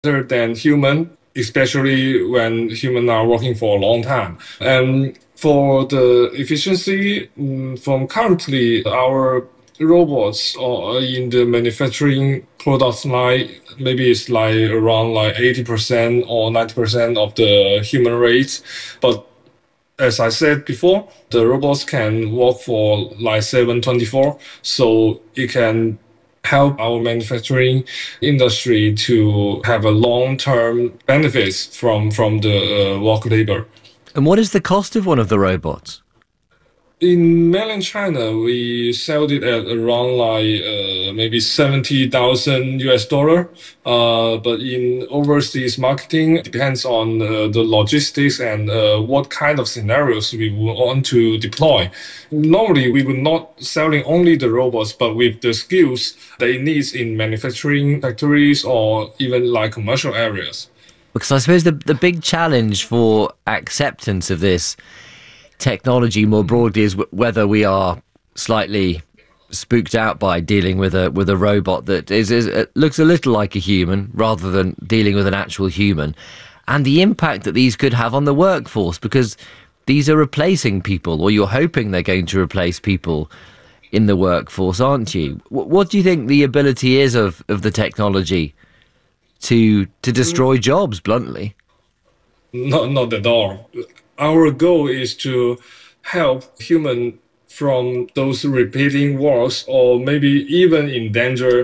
better than human, especially when humans are working for a long time. And for the efficiency, from currently our robots or in the manufacturing products line, maybe it's like around like 80% or 90% of the human rates. But as I said before, the robots can work for like 7/24, so it can help our manufacturing industry to have a long-term benefits from the work labor. And what is the cost of one of the robots? In mainland China, we sold it at around like maybe 70,000 US dollar. But in overseas marketing, it depends on the logistics and what kind of scenarios we want to deploy. Normally, we would not selling only the robots, but with the skills they need in manufacturing factories or even like commercial areas. Because I suppose the big challenge for acceptance of this technology more broadly is whether we are slightly spooked out by dealing with a robot that looks a little like a human rather than dealing with an actual human, and the impact that these could have on the workforce, because these are replacing people, or you're hoping they're going to replace people in the workforce, aren't you? What do you think the ability is of the technology to destroy jobs, bluntly? Not at all. Our goal is to help human from those repeating works or maybe even in danger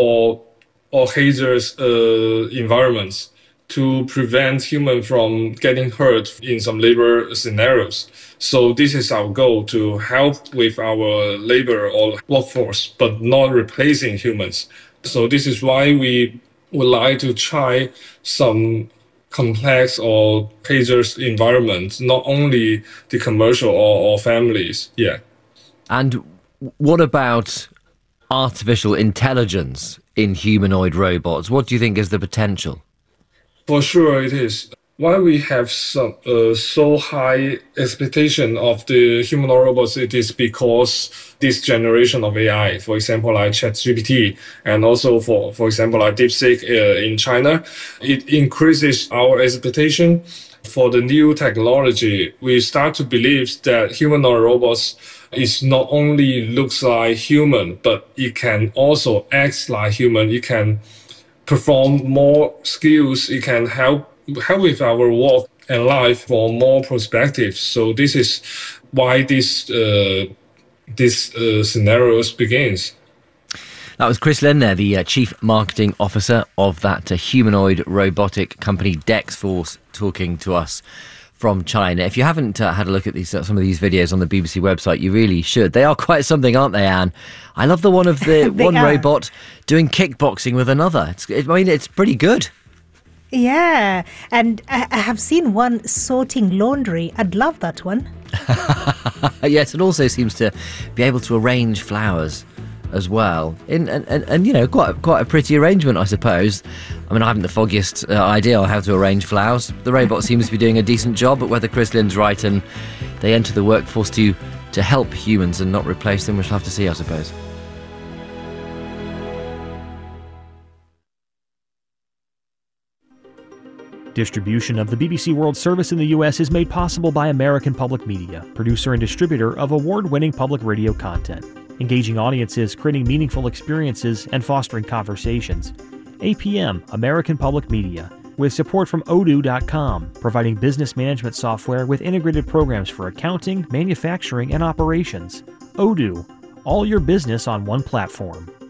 or hazardous environments to prevent human from getting hurt in some labor scenarios. So this is our goal, to help with our labor or workforce, but not replacing humans. So this is why we would like to try some complex or hazardous environments, not only the commercial or families. Yeah. And what about artificial intelligence in humanoid robots? What do you think is the potential? For sure it is. Why we have some so high expectation of the humanoid robots, it is because this generation of AI, for example, like ChatGPT, and also for example, like DeepSeek in China, it increases our expectation for the new technology. We start to believe that humanoid robots is not only looks like human, but it can also act like human. It can perform more skills. It can help with our work and life for more perspectives. So this is why this scenarios begins. That was Chris Lin there, the Chief Marketing Officer of that humanoid robotic company DexForce, talking to us from China. If you haven't had a look at some of these videos on the BBC website, you really should. They are quite something, aren't they, Anne? I love the one of the one robot doing kickboxing with another. It's pretty good. Yeah, and I have seen one sorting laundry. I'd love that one. Yes, it also seems to be able to arrange flowers as well. And you know, quite a pretty arrangement, I suppose. I mean, I haven't the foggiest idea on how to arrange flowers. The robot seems to be doing a decent job, but whether Chris Lin's right and they enter the workforce to help humans and not replace them, we'll have to see, I suppose. Distribution of the BBC World Service in the U.S. is made possible by American Public Media, producer and distributor of award-winning public radio content, engaging audiences, creating meaningful experiences, and fostering conversations. APM, American Public Media, with support from Odoo.com, providing business management software with integrated programs for accounting, manufacturing, and operations. Odoo, all your business on one platform.